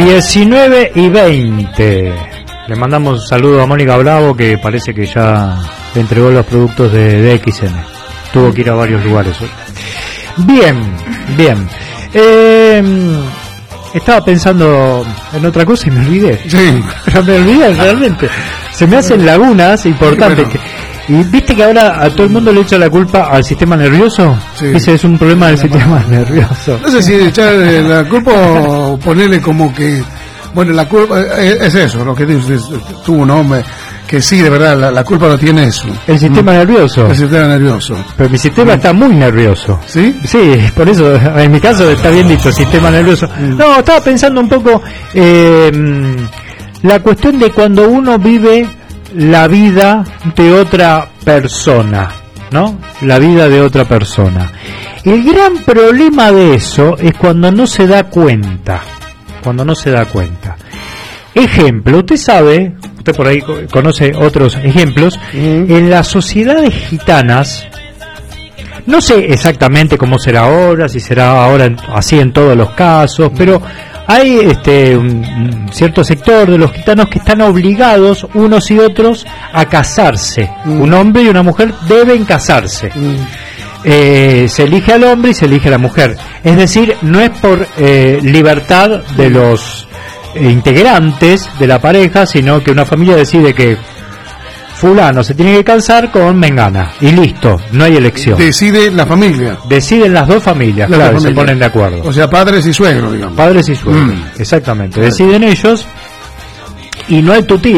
19:20. Le mandamos un saludo a Mónica Bravo, que parece que ya le entregó los productos de XN. Tuvo que ir a varios lugares hoy. Bien. Estaba pensando en otra cosa y me olvidé. Sí. Pero me olvidé realmente. Se me hacen lagunas importantes. Bueno. Y viste que ahora a todo el mundo le echa la culpa al sistema nervioso. Sí. Ese es un problema del sistema nervioso. No sé si echar la culpa o ponerle como que, bueno, la culpa es eso, lo que dices tú, ¿no? Que sí, de verdad, la culpa lo tiene eso. El sistema nervioso. El sistema nervioso. Pero mi sistema está muy nervioso. ¿Sí? Sí, por eso, en mi caso está bien dicho, sistema nervioso. No, estaba pensando un poco la cuestión de cuando uno vive la vida de otra persona, ¿no? La vida de otra persona. El gran problema de eso es cuando no se da cuenta. Ejemplo, usted por ahí conoce otros ejemplos, en las sociedades gitanas, no sé exactamente cómo será ahora, si será ahora así en todos los casos, pero hay un cierto sector de los gitanos que están obligados unos y otros a casarse. Un hombre y una mujer deben casarse. Se elige al hombre y se elige a la mujer. Es decir, no es por libertad de los integrantes de la pareja, sino que una familia decide que fulano se tiene que casar con mengana y listo, no hay elección. Decide la familia. Deciden las dos familias, claro, se ponen de acuerdo. O sea, padres y suegros, digamos. Padres y suegros, exactamente. Deciden ellos y no hay tutía.